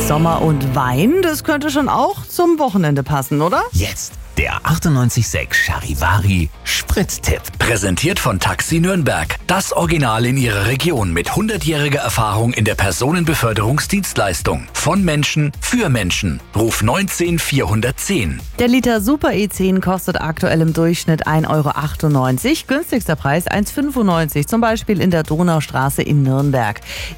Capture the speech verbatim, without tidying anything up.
Sommer und Wein, das könnte schon auch zum Wochenende passen, oder? Jetzt der achtundneunzig Komma sechs Charivari Sprittipp. Präsentiert von Taxi Nürnberg. Das Original in Ihrer Region mit hundertjähriger Erfahrung in der Personenbeförderungsdienstleistung. Von Menschen für Menschen. Ruf neunzehn vierhundertzehn. Der Liter Super E zehn kostet aktuell im Durchschnitt ein Euro achtundneunzig. Günstigster Preis eins Euro fünfundneunzig, zum Beispiel in der Donaustraße in Nürnberg.